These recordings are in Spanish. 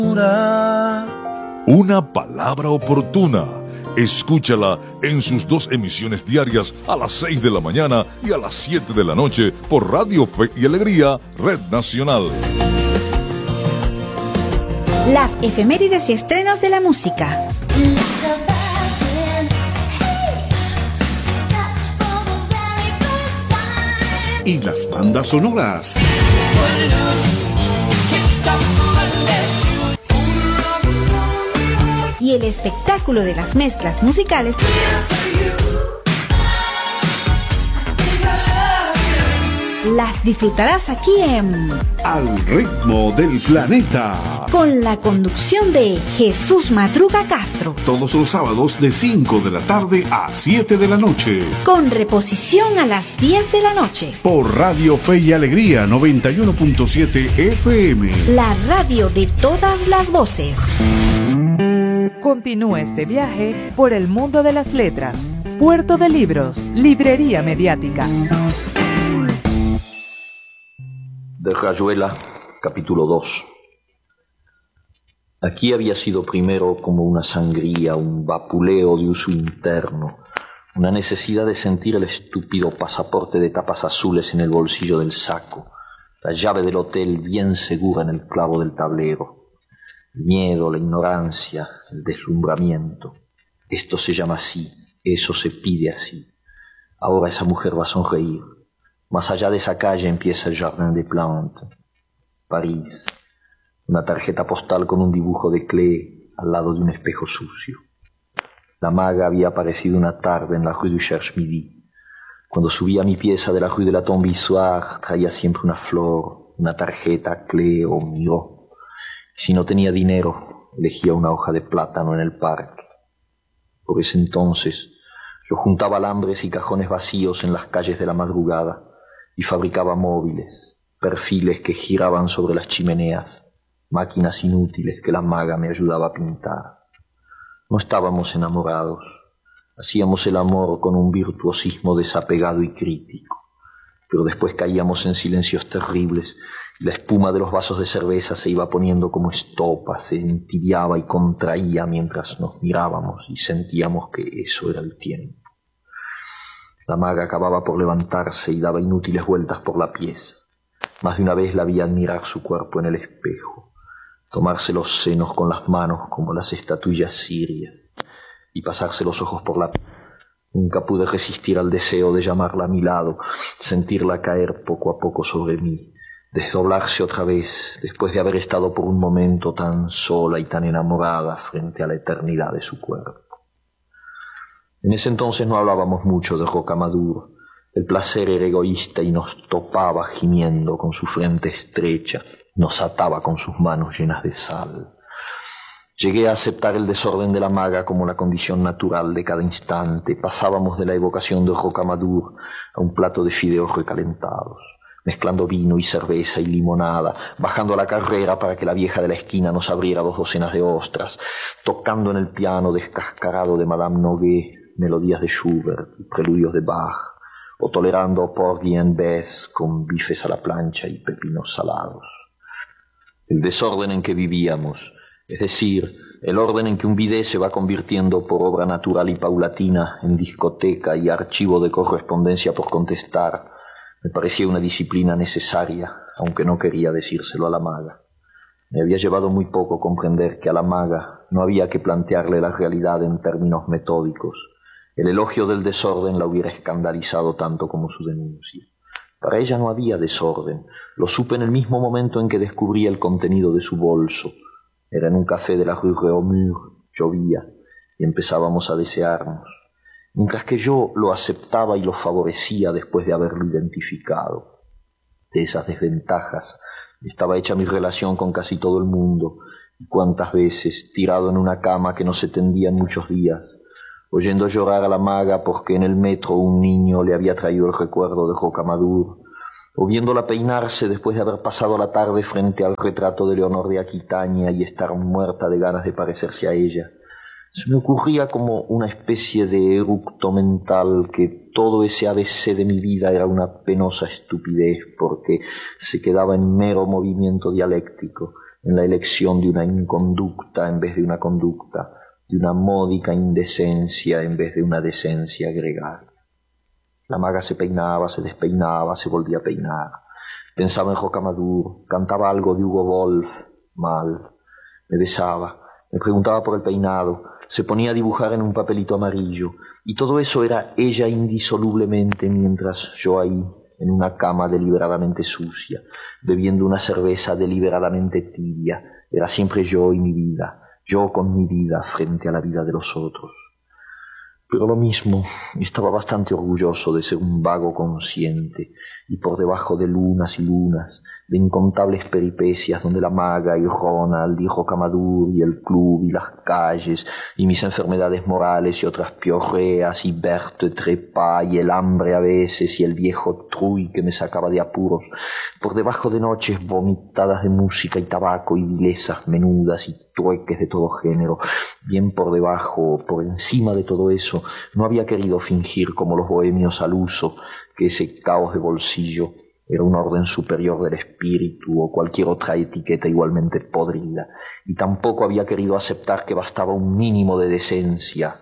Una palabra oportuna. Escúchala en sus 2 emisiones diarias a las 6 de la mañana y a las 7 de la noche por Radio Fe y Alegría, Red Nacional. Las efemérides y estrenos de la música. Y las bandas sonoras. Y el espectáculo de las mezclas musicales las disfrutarás aquí en Al ritmo del planeta, con la conducción de Jesús Madruga Castro, todos los sábados de 5 de la tarde a 7 de la noche, con reposición a las 10 de la noche por Radio Fe y Alegría 91.7 FM, la radio de todas las voces. Continúa este viaje por el mundo de las letras. Puerto de Libros, Librería Mediática. De Rayuela, capítulo 2. Aquí había sido primero como una sangría, un vapuleo de uso interno, una necesidad de sentir el estúpido pasaporte de tapas azules en el bolsillo del saco, la llave del hotel bien segura en el clavo del tablero. El miedo, la ignorancia, el deslumbramiento. Esto se llama así, eso se pide así. Ahora esa mujer va a sonreír. Más allá de esa calle empieza el Jardin des Plantes. París. Una tarjeta postal con un dibujo de Klee al lado de un espejo sucio. La maga había aparecido una tarde en la Rue du Cherche-Midi. Cuando subía mi pieza de la Rue de la Tombe-Issoire traía siempre una flor, una tarjeta Klee o Miró. Si no tenía dinero, elegía una hoja de plátano en el parque. Por ese entonces, yo juntaba alambres y cajones vacíos en las calles de la madrugada y fabricaba móviles, perfiles que giraban sobre las chimeneas, máquinas inútiles que la maga me ayudaba a pintar. No estábamos enamorados, hacíamos el amor con un virtuosismo desapegado y crítico, pero después caíamos en silencios terribles. La espuma de los vasos de cerveza se iba poniendo como estopa, se entibiaba y contraía mientras nos mirábamos y sentíamos que eso era el tiempo. La maga acababa por levantarse y daba inútiles vueltas por la pieza. Más de una vez la vi admirar su cuerpo en el espejo, tomarse los senos con las manos como las estatuillas sirias y pasarse los ojos por la piel. Nunca pude resistir al deseo de llamarla a mi lado, sentirla caer poco a poco sobre mí, desdoblarse otra vez, después de haber estado por un momento tan sola y tan enamorada frente a la eternidad de su cuerpo. En ese entonces no hablábamos mucho de Rocamadour. El placer era egoísta y nos topaba gimiendo con su frente estrecha, nos ataba con sus manos llenas de sal. Llegué a aceptar el desorden de la maga como la condición natural de cada instante. Pasábamos de la evocación de Rocamadour a un plato de fideos recalentados, mezclando vino y cerveza y limonada, bajando a la carrera para que la vieja de la esquina nos abriera 2 docenas de ostras, tocando en el piano descascarado de Madame Noguet melodías de Schubert y preludios de Bach, o tolerando Porgy and Bess con bifes a la plancha y pepinos salados. El desorden en que vivíamos, es decir, el orden en que un bidet se va convirtiendo por obra natural y paulatina en discoteca y archivo de correspondencia por contestar, me parecía una disciplina necesaria, aunque no quería decírselo a la maga. Me había llevado muy poco comprender que a la maga no había que plantearle la realidad en términos metódicos. El elogio del desorden la hubiera escandalizado tanto como su denuncia. Para ella no había desorden. Lo supe en el mismo momento en que descubrí el contenido de su bolso. Era en un café de la Rue Réaumur, llovía, y empezábamos a desearnos, mientras que yo lo aceptaba y lo favorecía después de haberlo identificado. De esas desventajas estaba hecha mi relación con casi todo el mundo, y cuántas veces, tirado en una cama que no se tendía en muchos días, oyendo llorar a la maga porque en el metro un niño le había traído el recuerdo de Rocamadour, o viéndola peinarse después de haber pasado la tarde frente al retrato de Leonor de Aquitania y estar muerta de ganas de parecerse a ella, se me ocurría como una especie de eructo mental que todo ese ABC de mi vida era una penosa estupidez porque se quedaba en mero movimiento dialéctico en la elección de una inconducta en vez de una conducta, de una módica indecencia en vez de una decencia gregaria. La maga se peinaba, se despeinaba, se volvía a peinar. Pensaba en Rocamadour, cantaba algo de Hugo Wolf, mal. Me besaba, me preguntaba por el peinado, se ponía a dibujar en un papelito amarillo, y todo eso era ella indisolublemente, mientras yo ahí, en una cama deliberadamente sucia, bebiendo una cerveza deliberadamente tibia, era siempre yo y mi vida, yo con mi vida frente a la vida de los otros. Pero lo mismo, estaba bastante orgulloso de ser un vago consciente, y por debajo de lunas y lunas, de incontables peripecias donde la maga y Ronald y Rocamadour y el club y las calles y mis enfermedades morales y otras piorreas y Berthe Trepa y el hambre a veces y el viejo Truy que me sacaba de apuros, por debajo de noches vomitadas de música y tabaco y vilezas menudas y trueques de todo género, bien por debajo, por encima de todo eso, no había querido fingir como los bohemios al uso que ese caos de bolsillo era un orden superior del espíritu o cualquier otra etiqueta igualmente podrida, y tampoco había querido aceptar que bastaba un mínimo de decencia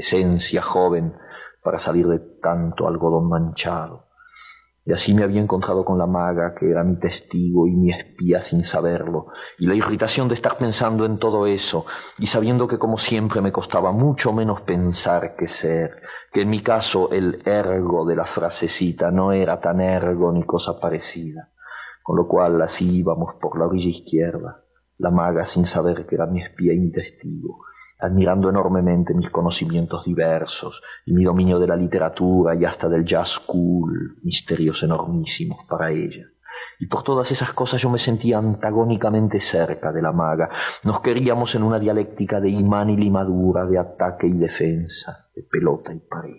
joven, para salir de tanto algodón manchado. Y así me había encontrado con la maga, que era mi testigo y mi espía sin saberlo, y la irritación de estar pensando en todo eso, y sabiendo que como siempre me costaba mucho menos pensar que ser, que en mi caso el ergo de la frasecita no era tan ergo ni cosa parecida, con lo cual así íbamos por la orilla izquierda, la maga sin saber que era mi espía y mi testigo, admirando enormemente mis conocimientos diversos y mi dominio de la literatura y hasta del jazz cool, misterios enormísimos para ella. Y por todas esas cosas yo me sentía antagónicamente cerca de la maga. Nos queríamos en una dialéctica de imán y limadura, de ataque y defensa, de pelota y pared.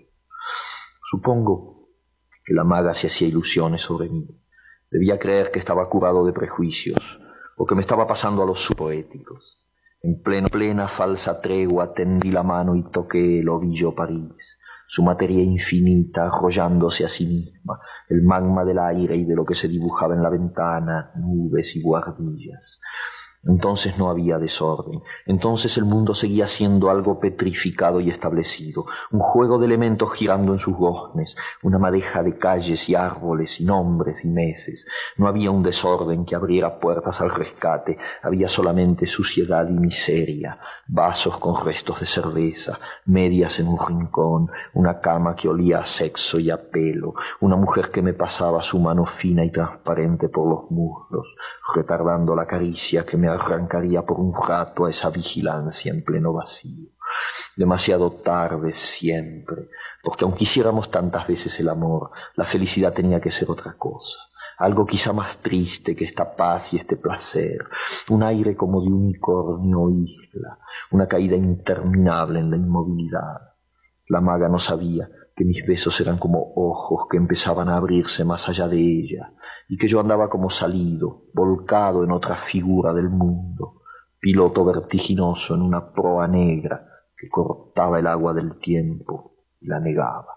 Supongo que la maga se hacía ilusiones sobre mí. Debía creer que estaba curado de prejuicios, o que me estaba pasando a los subpoéticos. En plena falsa tregua tendí la mano y toqué el ovillo París, su materia infinita arrollándose a sí misma, el magma del aire y de lo que se dibujaba en la ventana, nubes y guardillas. Entonces no había desorden, entonces el mundo seguía siendo algo petrificado y establecido, un juego de elementos girando en sus goznes, una madeja de calles y árboles y nombres y meses. No había un desorden que abriera puertas al rescate, había solamente suciedad y miseria, vasos con restos de cerveza, medias en un rincón, una cama que olía a sexo y a pelo, una mujer que me pasaba su mano fina y transparente por los muslos, retardando la caricia que me arrancaría por un rato a esa vigilancia en pleno vacío. Demasiado tarde siempre, porque aunque hiciéramos tantas veces el amor, la felicidad tenía que ser otra cosa, algo quizá más triste que esta paz y este placer, un aire como de unicornio isla, una caída interminable en la inmovilidad. La maga no sabía que mis besos eran como ojos que empezaban a abrirse más allá de ella, y que yo andaba como salido, volcado en otra figura del mundo, piloto vertiginoso en una proa negra que cortaba el agua del tiempo y la negaba.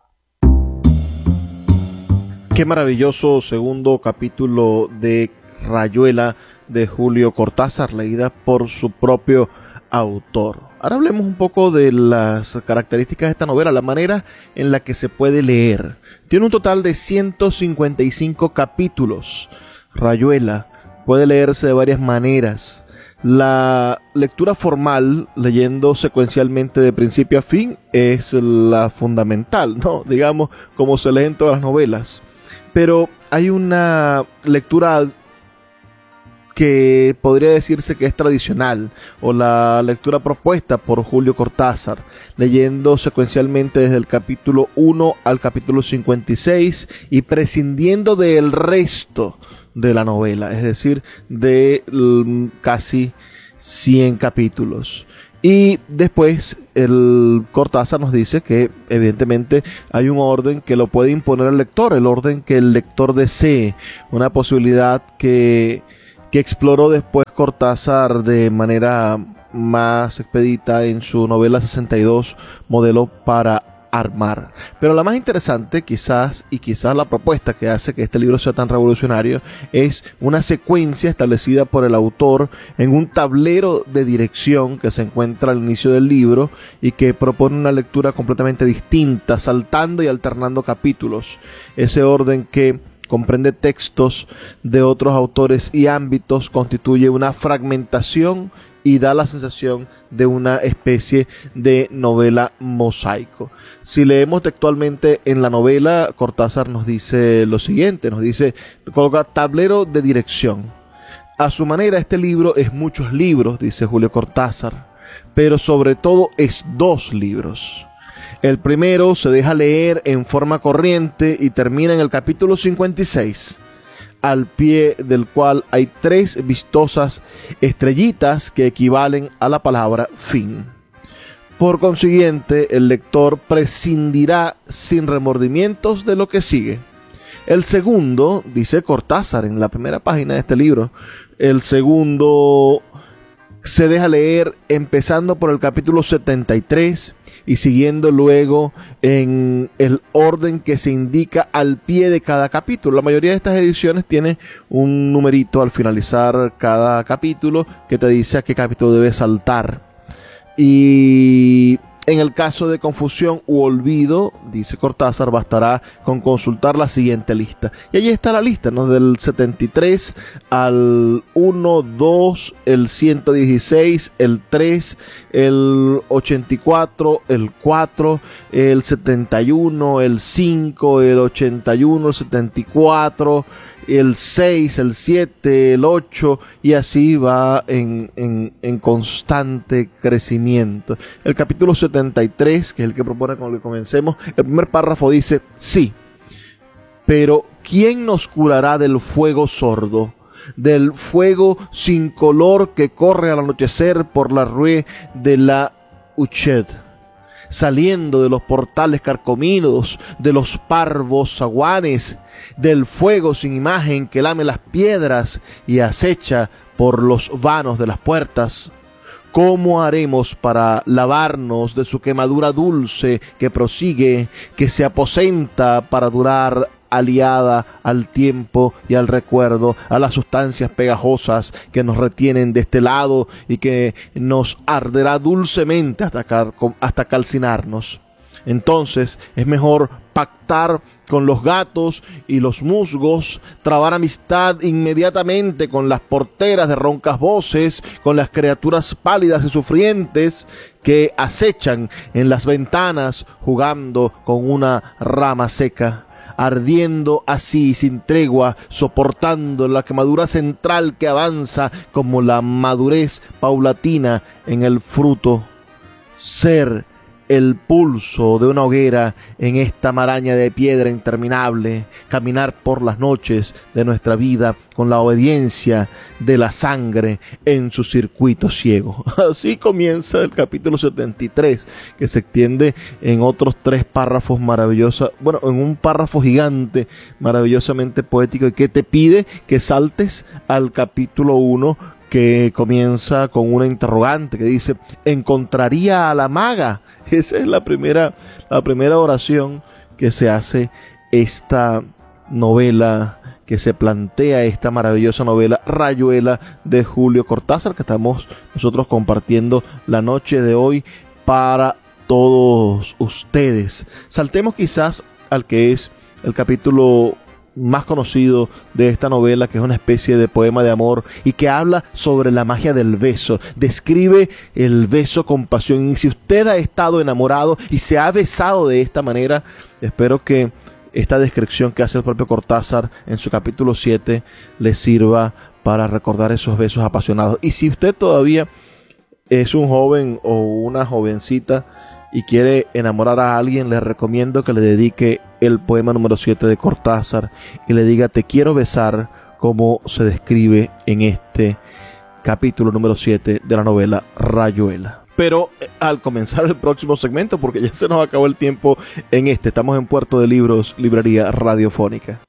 Qué maravilloso segundo capítulo de Rayuela de Julio Cortázar, leída por su propio autor. Ahora hablemos un poco de las características de esta novela, la manera en la que se puede leer. Tiene un total de 155 capítulos. Rayuela puede leerse de varias maneras. La lectura formal, leyendo secuencialmente de principio a fin, es la fundamental, ¿no? Digamos, como se lee en todas las novelas. Pero hay una lectura que podría decirse que es tradicional, o la lectura propuesta por Julio Cortázar, leyendo secuencialmente desde el capítulo 1 al capítulo 56 y prescindiendo del resto de la novela, es decir, de casi 100 capítulos. Y después el Cortázar nos dice que evidentemente hay un orden que lo puede imponer el lector, el orden que el lector desee, una posibilidad que exploró después Cortázar de manera más expedita en su novela 62, Modelo para armar. Pero la más interesante quizás la propuesta que hace que este libro sea tan revolucionario es una secuencia establecida por el autor en un tablero de dirección que se encuentra al inicio del libro y que propone una lectura completamente distinta, saltando y alternando capítulos. Ese orden que comprende textos de otros autores y ámbitos constituye una fragmentación y da la sensación de una especie de novela mosaico. Si leemos textualmente en la novela, Cortázar nos dice lo siguiente, nos dice, coloca tablero de dirección. A su manera, este libro es muchos libros, dice Julio Cortázar, pero sobre todo es 2 libros. El primero se deja leer en forma corriente y termina en el capítulo 56. Al pie del cual hay 3 vistosas estrellitas que equivalen a la palabra fin. Por consiguiente, el lector prescindirá sin remordimientos de lo que sigue. El segundo, dice Cortázar en la primera página de este libro, el segundo se deja leer empezando por el capítulo 73 y siguiendo luego en el orden que se indica al pie de cada capítulo. La mayoría de estas ediciones tiene un numerito al finalizar cada capítulo que te dice a qué capítulo debes saltar. Y en el caso de confusión u olvido, dice Cortázar, bastará con consultar la siguiente lista. Y allí está la lista, ¿no? Del 73 al 1, 2, el 116, el 3, el 84, el 4, el 71, el 5, el 81, el 74, el 6, el 7, el 8, y así va en constante crecimiento. El capítulo 73, que es el que propone con el que comencemos, el primer párrafo dice, sí, pero ¿quién nos curará del fuego sordo? Del fuego sin color que corre al anochecer por la rue de la Huchet, saliendo de los portales carcomidos, de los parvos zaguanes, del fuego sin imagen que lame las piedras y acecha por los vanos de las puertas. ¿Cómo haremos para lavarnos de su quemadura dulce que prosigue, que se aposenta para durar aliada al tiempo y al recuerdo, a las sustancias pegajosas que nos retienen de este lado y que nos arderá dulcemente hasta calcinarnos? Entonces es mejor pactar con los gatos y los musgos, trabar amistad inmediatamente con las porteras de roncas voces, con las criaturas pálidas y sufrientes que acechan en las ventanas jugando con una rama seca, ardiendo así sin tregua, soportando la quemadura central que avanza como la madurez paulatina en el fruto. Ser el pulso de una hoguera en esta maraña de piedra interminable, caminar por las noches de nuestra vida con la obediencia de la sangre en su circuito ciego. Así comienza el capítulo 73, que se extiende en otros 3 párrafos maravillosos, bueno, en un párrafo gigante, maravillosamente poético, y que te pide que saltes al capítulo 1, que comienza con una interrogante que dice, ¿encontraría a la maga? Esa es la primera oración que se hace esta novela, que se plantea esta maravillosa novela Rayuela de Julio Cortázar, que estamos nosotros compartiendo la noche de hoy para todos ustedes. Saltemos quizás al que es el capítulo más conocido de esta novela, que es una especie de poema de amor y que habla sobre la magia del beso. Describe el beso con pasión, y si usted ha estado enamorado y se ha besado de esta manera, espero que esta descripción que hace el propio Cortázar en su capítulo 7 le sirva para recordar esos besos apasionados. Y si usted todavía es un joven o una jovencita y quiere enamorar a alguien, les recomiendo que le dedique el poema número 7 de Cortázar y le diga: te quiero besar, como se describe en este capítulo número 7 de la novela Rayuela. Pero al comenzar el próximo segmento, porque ya se nos acabó el tiempo en este, estamos en Puerto de Libros, Librería Radiofónica.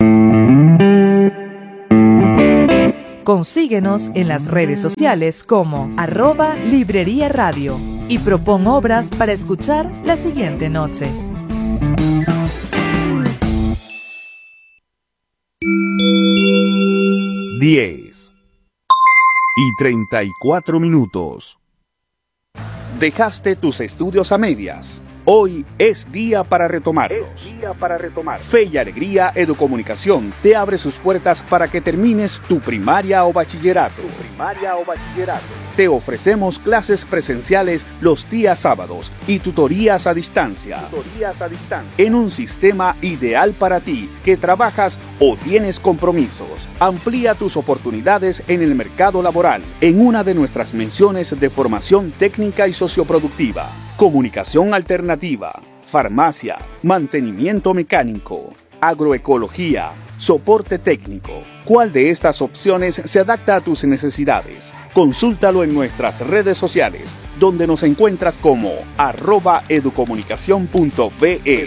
Consíguenos en las redes sociales como @Librería Radio y propon obras para escuchar la siguiente noche. 10:34. Dejaste tus estudios a medias. Hoy es día para retomarlos. Fe y Alegría Educomunicación te abre sus puertas para que termines tu primaria o bachillerato. Te ofrecemos clases presenciales los días sábados y tutorías a distancia. En un sistema ideal para ti que trabajas o tienes compromisos. Amplía tus oportunidades en el mercado laboral en una de nuestras menciones de formación técnica y socioproductiva. Comunicación alternativa, farmacia, mantenimiento mecánico, agroecología, soporte técnico. ¿Cuál de estas opciones se adapta a tus necesidades? Consúltalo en nuestras redes sociales, donde nos encuentras como @educomunicacion.be.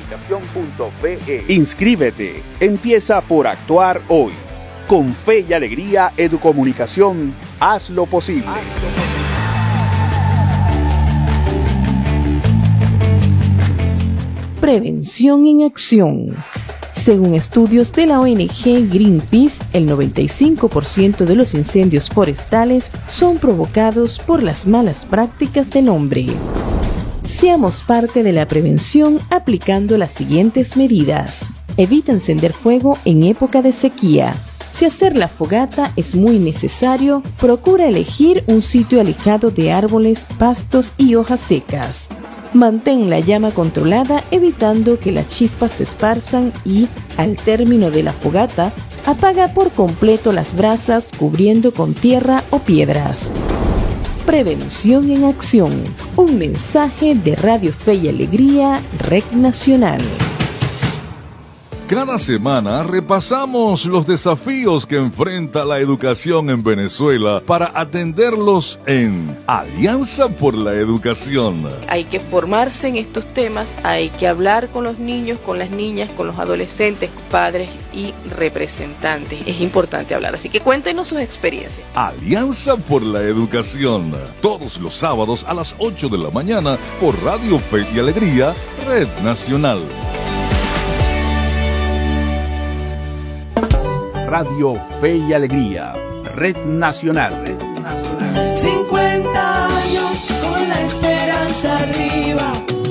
Inscríbete, empieza por actuar hoy. Con Fe y Alegría Educomunicación, haz lo posible. Prevención en acción. Según estudios de la ONG Greenpeace, el 95% de los incendios forestales son provocados por las malas prácticas del hombre. Seamos parte de la prevención aplicando las siguientes medidas. Evita encender fuego en época de sequía. Si hacer la fogata es muy necesario, procura elegir un sitio alejado de árboles, pastos y hojas secas. Mantén la llama controlada, evitando que las chispas se esparzan y, al término de la fogata, apaga por completo las brasas cubriendo con tierra o piedras. Prevención en acción. Un mensaje de Radio Fe y Alegría, Red Nacional. Cada semana repasamos los desafíos que enfrenta la educación en Venezuela para atenderlos en Alianza por la Educación. Hay que formarse en estos temas, hay que hablar con los niños, con las niñas, con los adolescentes, padres y representantes. Es importante hablar, así que cuéntenos sus experiencias. Alianza por la Educación, todos los sábados a las 8 de la mañana por Radio Fe y Alegría, Red Nacional. Radio Fe y Alegría, Red Nacional. 50 años con la esperanza arriba.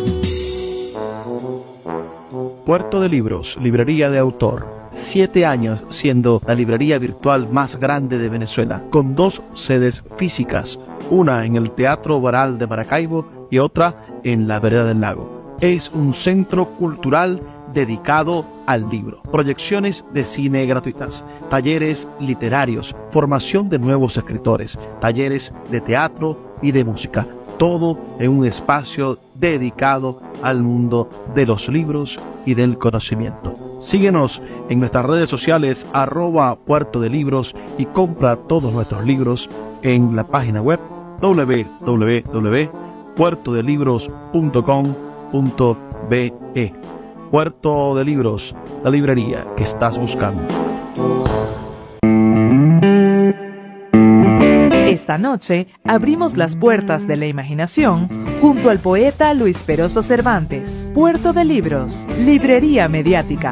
Puerto de Libros, librería de autor. 7 años siendo la librería virtual más grande de Venezuela, con 2 sedes físicas, una en el Teatro Baral de Maracaibo y otra en la Vereda del Lago. Es un centro cultural dedicado al libro, proyecciones de cine gratuitas, talleres literarios, formación de nuevos escritores, talleres de teatro y de música, todo en un espacio dedicado al mundo de los libros y del conocimiento. Síguenos en nuestras redes sociales @Puerto de Libros y compra todos nuestros libros en la página web www.puertodelibros.com.be. Puerto de Libros, la librería que estás buscando. Esta noche abrimos las puertas de la imaginación junto al poeta Luis Peroso Cervantes. Puerto de Libros, librería mediática.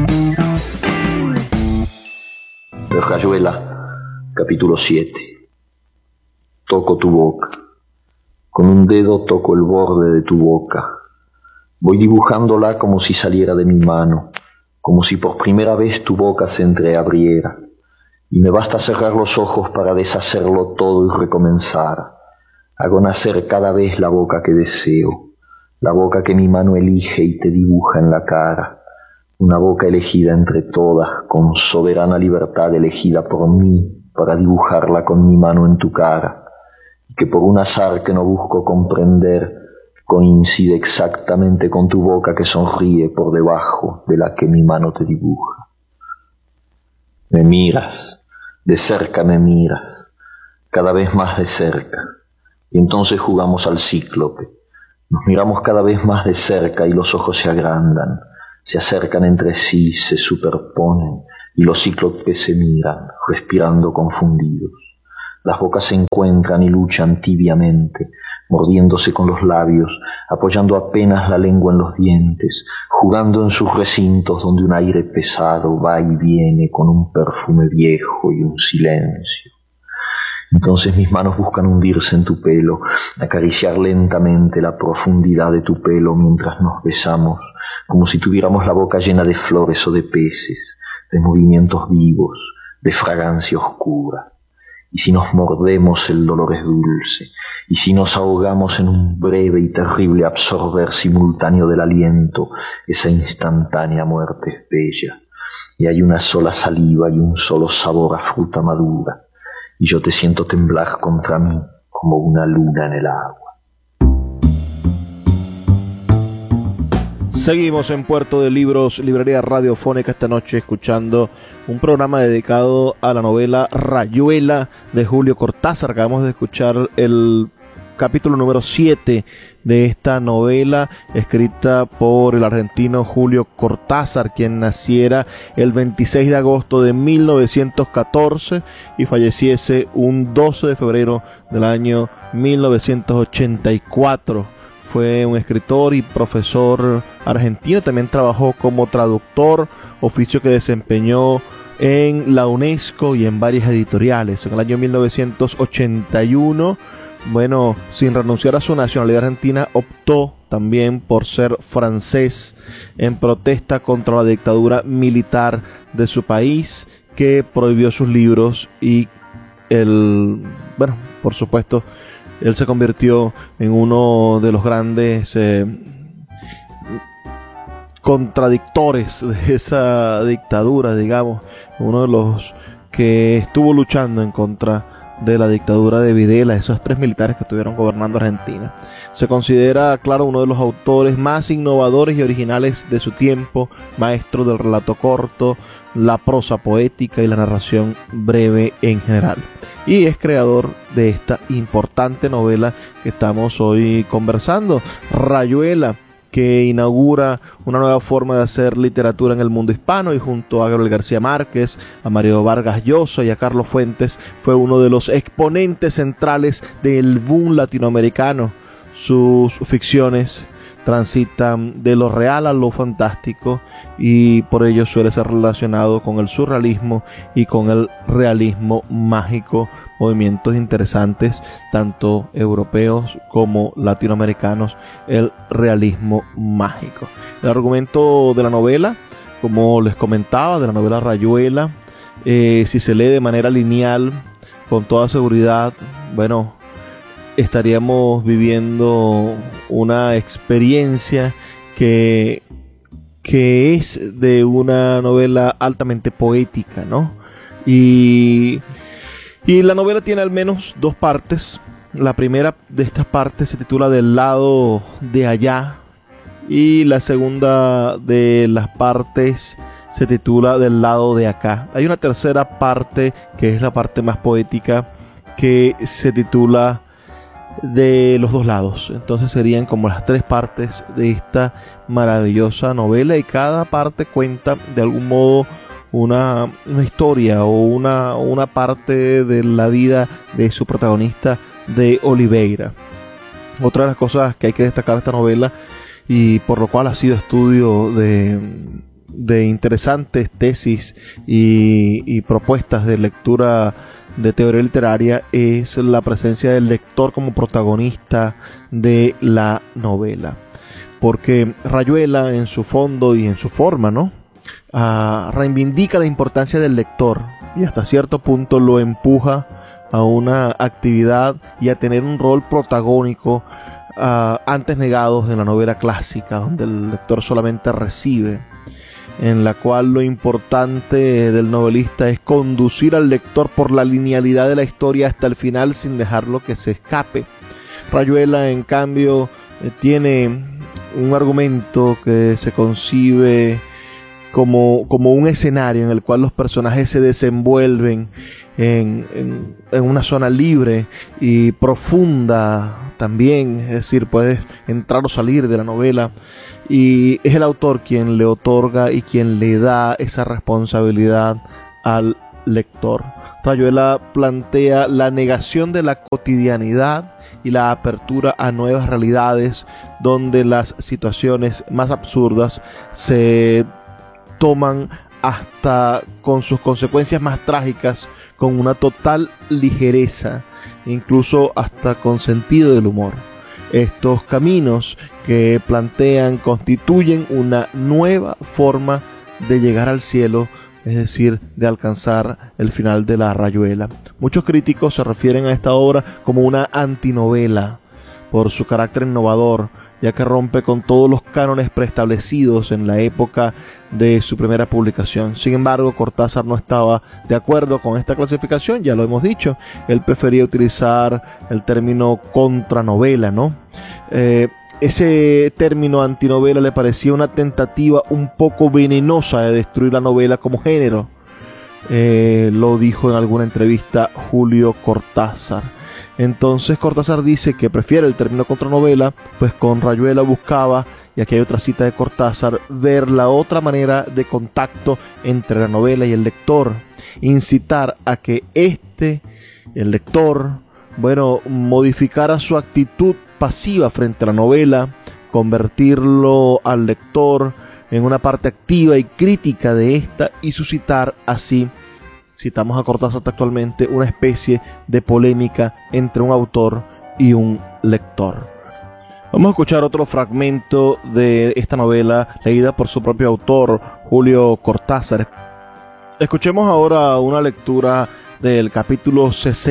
De Rayuela, capítulo 7. Toco tu boca. Con un dedo toco el borde de tu boca. Voy dibujándola como si saliera de mi mano, como si por primera vez tu boca se entreabriera, y me basta cerrar los ojos para deshacerlo todo y recomenzar. Hago nacer cada vez la boca que deseo, la boca que mi mano elige y te dibuja en la cara, una boca elegida entre todas, con soberana libertad elegida por mí para dibujarla con mi mano en tu cara, y que por un azar que no busco comprender, coincide exactamente con tu boca que sonríe por debajo de la que mi mano te dibuja. Me miras, de cerca me miras, cada vez más de cerca, y entonces jugamos al cíclope. Nos miramos cada vez más de cerca y los ojos se agrandan, se acercan entre sí, se superponen, y los cíclopes se miran, respirando confundidos. Las bocas se encuentran y luchan tibiamente, mordiéndose con los labios, apoyando apenas la lengua en los dientes, jugando en sus recintos donde un aire pesado va y viene con un perfume viejo y un silencio. Entonces mis manos buscan hundirse en tu pelo, acariciar lentamente la profundidad de tu pelo mientras nos besamos, como si tuviéramos la boca llena de flores o de peces, de movimientos vivos, de fragancia oscura. Y si nos mordemos el dolor es dulce, y si nos ahogamos en un breve y terrible absorber simultáneo del aliento, esa instantánea muerte es bella, y hay una sola saliva y un solo sabor a fruta madura, y yo te siento temblar contra mí como una luna en el agua. Seguimos en Puerto de Libros, librería radiofónica, esta noche escuchando un programa dedicado a la novela Rayuela de Julio Cortázar. Acabamos de escuchar el capítulo número 7 de esta novela, escrita por el argentino Julio Cortázar, quien naciera el 26 de agosto de 1914 y falleciese un 12 de febrero del año 1984. Fue un escritor y profesor argentino, también trabajó como traductor, oficio que desempeñó en la UNESCO y en varias editoriales. En el año 1981, sin renunciar a su nacionalidad argentina, optó también por ser francés en protesta contra la dictadura militar de su país, que prohibió sus libros y por supuesto, él se convirtió en uno de los grandes contradictores de esa dictadura, digamos, uno de los que estuvo luchando en contra de la dictadura de Videla, esos 3 militares que estuvieron gobernando Argentina. Se considera, claro, uno de los autores más innovadores y originales de su tiempo, maestro del relato corto, la prosa poética y la narración breve en general. Y es creador de esta importante novela que estamos hoy conversando, Rayuela, que inaugura una nueva forma de hacer literatura en el mundo hispano, y junto a Gabriel García Márquez, a Mario Vargas Llosa y a Carlos Fuentes fue uno de los exponentes centrales del boom latinoamericano. Sus ficciones transitan de lo real a lo fantástico y por ello suele ser relacionado con el surrealismo y con el realismo mágico, movimientos interesantes tanto europeos como latinoamericanos, el realismo mágico. El argumento de la novela, como les comentaba, de la novela Rayuela, si se lee de manera lineal, con toda seguridad, estaríamos viviendo una experiencia que es de una novela altamente poética, ¿no? Y la novela tiene al menos 2 partes. La primera de estas partes se titula Del lado de allá, y la segunda de las partes se titula Del lado de acá. Hay una tercera parte que es la parte más poética, que se titula De los dos lados. Entonces serían como las 3 partes de esta maravillosa novela, y cada parte cuenta de algún modo una historia o una parte de la vida de su protagonista, de Oliveira. Otra de las cosas que hay que destacar de esta novela, y por lo cual ha sido estudio de interesantes tesis y propuestas de lectura de teoría literaria, es la presencia del lector como protagonista de la novela, porque Rayuela, en su fondo y en su forma, reivindica la importancia del lector y hasta cierto punto lo empuja a una actividad y a tener un rol protagónico antes negados en la novela clásica, donde el lector solamente recibe, en la cual lo importante del novelista es conducir al lector por la linealidad de la historia hasta el final sin dejarlo que se escape. Rayuela, en cambio, tiene un argumento que se concibe como un escenario en el cual los personajes se desenvuelven en una zona libre y profunda también, es decir, puedes entrar o salir de la novela, y es el autor quien le otorga y quien le da esa responsabilidad al lector. Rayuela plantea la negación de la cotidianidad y la apertura a nuevas realidades donde las situaciones más absurdas se toman hasta con sus consecuencias más trágicas con una total ligereza, incluso hasta con sentido del humor. Estos caminos que plantean constituyen una nueva forma de llegar al cielo, es decir, de alcanzar el final de la Rayuela. Muchos críticos se refieren a esta obra como una antinovela por su carácter innovador, ya que rompe con todos los cánones preestablecidos en la época de su primera publicación. Sin embargo, Cortázar no estaba de acuerdo con esta clasificación, ya lo hemos dicho. Él prefería utilizar el término contranovela, ¿no? Ese término antinovela le parecía una tentativa un poco venenosa de destruir la novela como género. Lo dijo en alguna entrevista Julio Cortázar. Entonces Cortázar dice que prefiere el término contranovela, pues con Rayuela buscaba, y aquí hay otra cita de Cortázar, ver la otra manera de contacto entre la novela y el lector, incitar a que el lector, modificara su actitud pasiva frente a la novela, convertirlo al lector en una parte activa y crítica de esta y suscitar así, citamos a Cortázar textualmente, una especie de polémica entre un autor y un lector. Vamos a escuchar otro fragmento de esta novela leída por su propio autor, Julio Cortázar. Escuchemos ahora una lectura del capítulo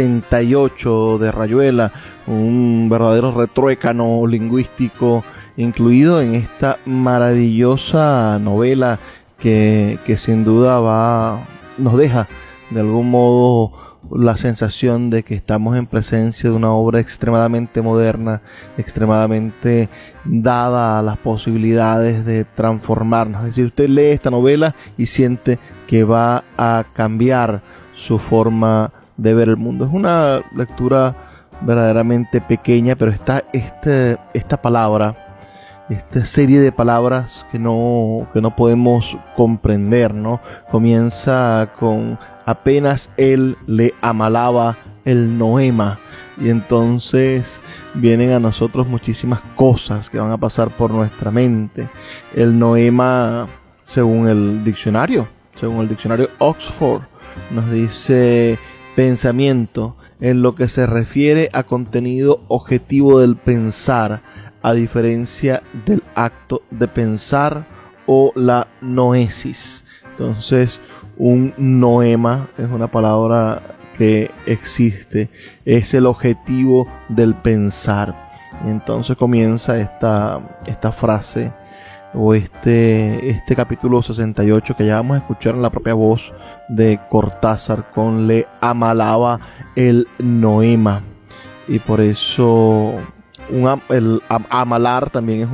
68 de Rayuela, un verdadero retruécano lingüístico incluido en esta maravillosa novela que sin duda nos deja de algún modo la sensación de que estamos en presencia de una obra extremadamente moderna, extremadamente dada a las posibilidades de transformarnos. Es decir, usted lee esta novela y siente que va a cambiar su forma de ver el mundo. Es una lectura verdaderamente pequeña, pero está esta palabra, esta serie de palabras que no podemos comprender, ¿no? Comienza con apenas él le amalaba el noema, y entonces vienen a nosotros muchísimas cosas que van a pasar por nuestra mente. El noema, según el diccionario Oxford, nos dice pensamiento en lo que se refiere a contenido objetivo del pensar, a diferencia del acto de pensar o la noesis. Entonces, un noema es una palabra que existe, es el objetivo del pensar. Entonces comienza esta frase o este capítulo 68 que ya vamos a escuchar en la propia voz de Cortázar con le amalaba el noema. Y por eso el amalar también es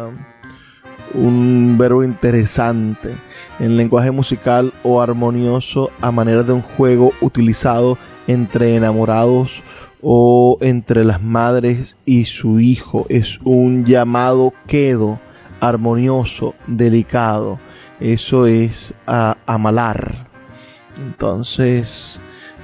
un verbo interesante en lenguaje musical o armonioso a manera de un juego utilizado entre enamorados o entre las madres y su hijo. Es un llamado quedo armonioso, delicado. Eso es amalar. Entonces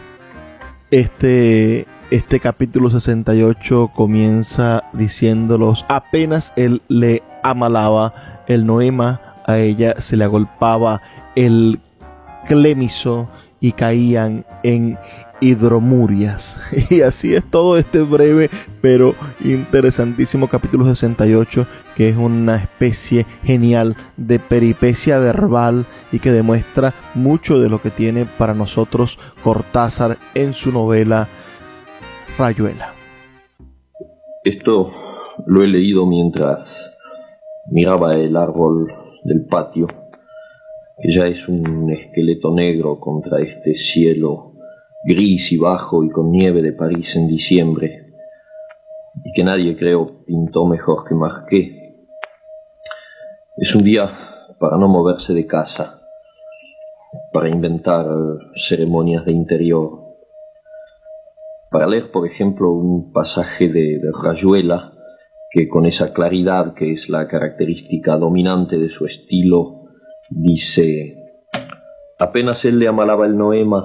este capítulo 68 comienza diciéndolos: apenas él le amalaba el noema, a ella se le agolpaba el clémiso y caían en hidromurias. Y así es todo este breve pero interesantísimo capítulo 68, que es una especie genial de peripecia verbal y que demuestra mucho de lo que tiene para nosotros Cortázar en su novela Rayuela. Esto lo he leído mientras miraba el árbol del patio, que ya es un esqueleto negro contra este cielo gris y bajo y con nieve de París en diciembre, y que nadie, creo, pintó mejor que Marquet. Es un día para no moverse de casa, para inventar ceremonias de interior, para leer, por ejemplo, un pasaje de Rayuela que con esa claridad que es la característica dominante de su estilo, dice: apenas él le amalaba el noema,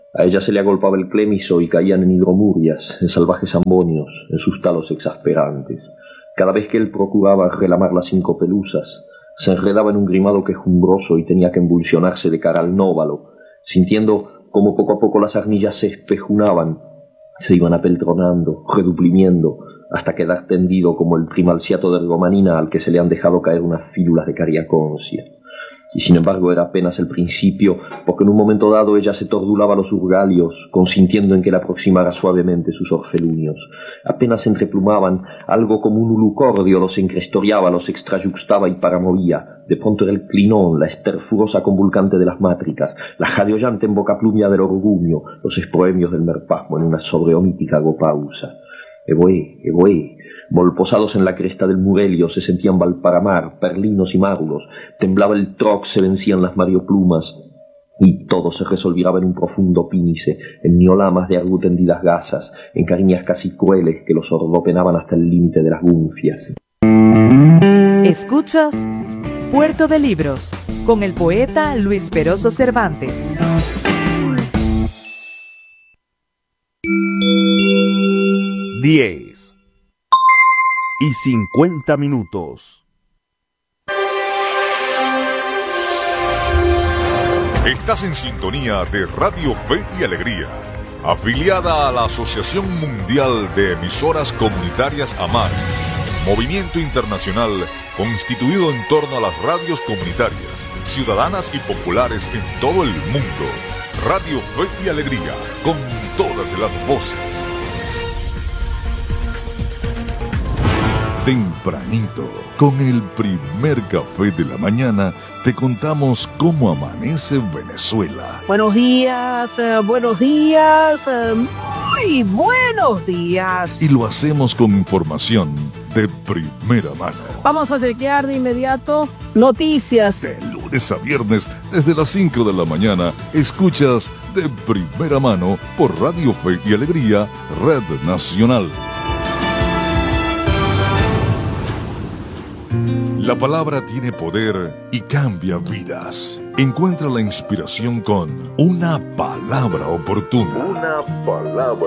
A ella se le agolpaba el clémiso y caían en hidromurias, en salvajes amonios, en sus talos exasperantes. Cada vez que él procuraba relamar las 5 pelusas, se enredaba en un grimado quejumbroso y tenía que embulsionarse de cara al nóvalo, sintiendo como poco a poco las arnillas se espejunaban, se iban apeltronando, reduprimiendo, hasta quedar tendido como el trimalciato de ergomanina al que se le han dejado caer unas fílulas de cariaconcia. Y sin embargo era apenas el principio, porque en un momento dado ella se tordulaba los urgalios, consintiendo en que le aproximara suavemente sus orfelunios. Apenas se entreplumaban, algo como un ulucordio los encrestoriaba, los extrayuxtaba y paramovía. De pronto era el clinón, la esterfurosa convulcante de las mátricas, la jadeollante embocaplumia del orgullo, los esproemios del merpasmo en una sobreomítica gopausa. Evoé, evoé. Volposados en la cresta del Murelio se sentían Valparamar, Perlinos y Márulos, temblaba el Troc, se vencían las Marioplumas, y todo se resolviraba en un profundo pínice, en niolamas de argu tendidas gasas, en cariñas casi crueles que los ordopenaban hasta el límite de las gunfias. Escuchas Puerto de Libros, con el poeta Luis Peroso Cervantes. 10:50. Estás en sintonía de Radio Fe y Alegría, afiliada a la Asociación Mundial de Emisoras Comunitarias AMAR, movimiento internacional constituido en torno a las radios comunitarias, ciudadanas y populares en todo el mundo. Radio Fe y Alegría, con todas las voces. Tempranito, con el primer café de la mañana, te contamos cómo amanece Venezuela. Buenos días, muy buenos días. Y lo hacemos con información de primera mano. Vamos a chequear de inmediato noticias. De lunes a viernes, desde las 5 de la mañana, escuchas de primera mano por Radio Fe y Alegría, Red Nacional. La palabra tiene poder y cambia vidas. Encuentra la inspiración con una palabra oportuna. Una palabra